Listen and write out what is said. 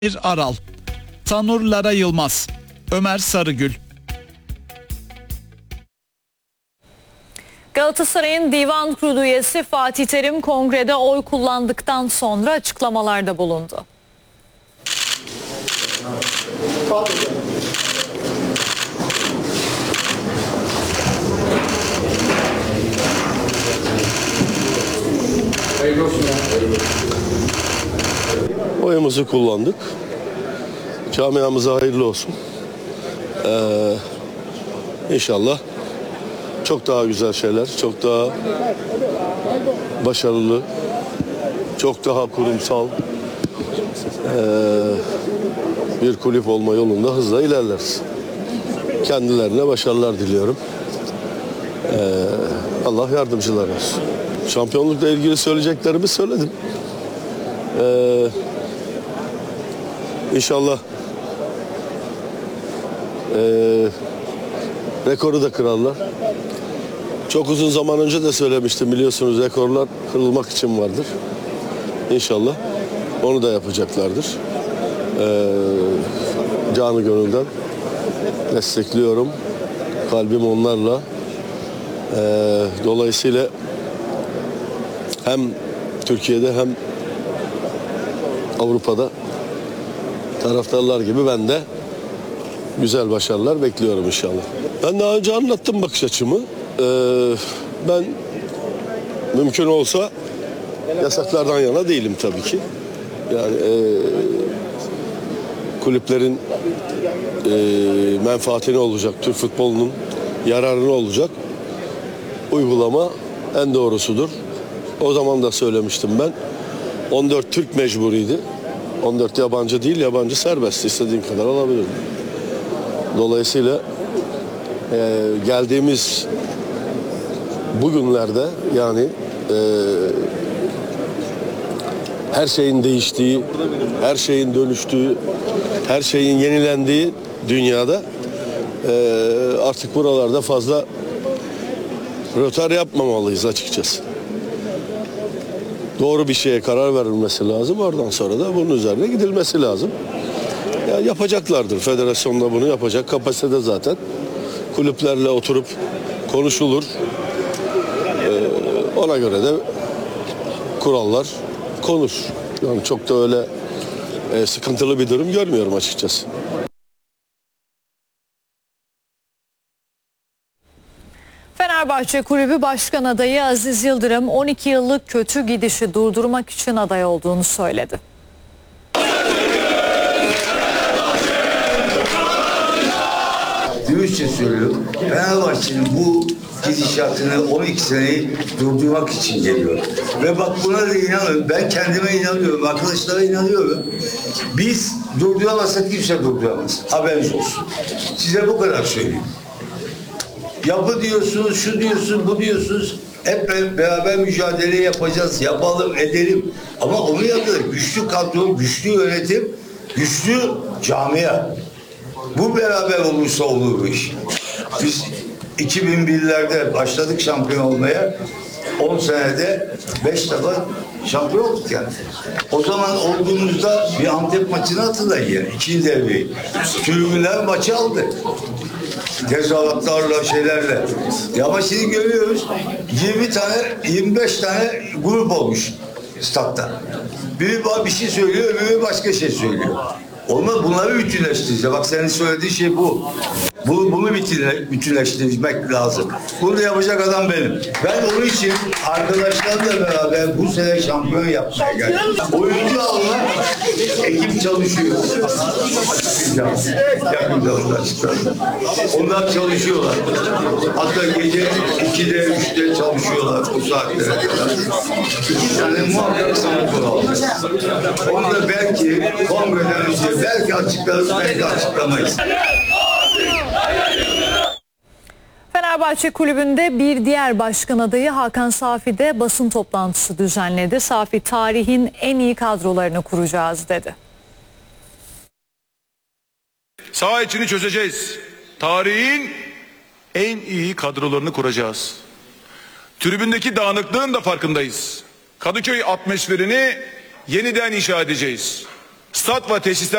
Aral, Tanur Lara Yılmaz, Ömer Sarıgül. Galatasaray'ın Divan Kurulu üyesi Fatih Terim kongrede oy kullandıktan sonra açıklamalarda bulundu. Oyumuzu kullandık. Camiamıza hayırlı olsun. İnşallah çok daha güzel şeyler, çok daha başarılı, çok daha kurumsal bir kulüp olma yolunda hızla ilerleriz. Kendilerine başarılar diliyorum. Allah yardımcılar olsun. Şampiyonlukla ilgili söyleyeceklerimi söyledim. İnşallah rekoru da kırarlar. Çok uzun zaman önce de söylemiştim, biliyorsunuz, rekorlar kırılmak için vardır. İnşallah onu da yapacaklardır. Canı gönülden destekliyorum. Kalbim onlarla. Dolayısıyla hem Türkiye'de hem Avrupa'da taraftarlar gibi ben de güzel başarılar bekliyorum inşallah. Ben daha önce anlattım bakış açımı. Ben mümkün olsa yasaklardan yana değilim tabii ki. Yani kulüplerin menfaatine olacak, Türk futbolunun yararına olacak uygulama en doğrusudur. O zaman da söylemiştim ben. 14 Türk mecburiydi. 14 yabancı değil, yabancı serbest. İstediğin kadar alabilirim. Dolayısıyla geldiğimiz bugünlerde yani her şeyin değiştiği, her şeyin dönüştüğü, her şeyin yenilendiği dünyada artık buralarda fazla rötar yapmamalıyız açıkçası. Doğru bir şeye karar verilmesi lazım. Oradan sonra da bunun üzerine gidilmesi lazım. Yani yapacaklardır. Federasyon da bunu yapacak. Kapasitede zaten. Kulüplerle oturup konuşulur. Ona göre de kurallar konur. Yani çok da öyle sıkıntılı bir durum görmüyorum açıkçası. Fenerbahçe Kulübü Başkan Adayı Aziz Yıldırım 12 yıllık kötü gidişi durdurmak için aday olduğunu söyledi. Dürüstçe söylüyorum. Fenerbahçe'nin bu gidişatını 12 seneyi durdurmak için geliyor. Ve bak buna da inanın. Ben kendime inanıyorum. Arkadaşlara inanıyorum. Biz durduramazsak kimse durduramaz. Haberiniz olsun. Size bu kadar söyleyeyim. Yapı diyorsunuz, şu diyorsunuz, bu diyorsunuz. Hep beraber mücadele yapacağız. Yapalım, edelim. Ama onun yanında güçlü kadro, güçlü yönetim, güçlü camia. Bu beraber olursa olur bu iş. Biz 2001'lerde başladık şampiyon olmaya. 10 senede 5 defa şampiyon olduk yani. O zaman olduğumuzda bir Antep maçını hatırlayın yani. İkinci devreyi. Tribünler maçı aldı. Tezahüratlarla şeylerle. Ya ama şimdi görüyoruz 20 tane 25 tane grup olmuş statta. Biri bir şey söylüyor, öbürü başka şey söylüyor. Olmaz, bunları bütünleştireceğiz. Bak senin söylediğin şey bu. Bunu bütünleştirmek lazım. Bunu da yapacak adam benim. Ben onun için arkadaşlarla beraber bu sene şampiyon yapmaya geldim. Oyuncu alma, ekip çalışıyor. Yakında onlar çıkar. Onlar çalışıyorlar. Hatta gece 2'de 3'te çalışıyorlar o saatlere kadar. 2 tane muhakkak sanatör aldı. Onu da belki kongreden önce belki açıklarız, belki açıklamayız. Fenerbahçe Kulübü'nde bir diğer başkan adayı Hakan Safi de basın toplantısı düzenledi. Safi, tarihin en iyi kadrolarını kuracağız dedi. Saha içini çözeceğiz. Tarihin en iyi kadrolarını kuracağız. Tribündeki dağınıklığın da farkındayız. Kadıköy atmosferini yeniden inşa edeceğiz. Stat ve tesisler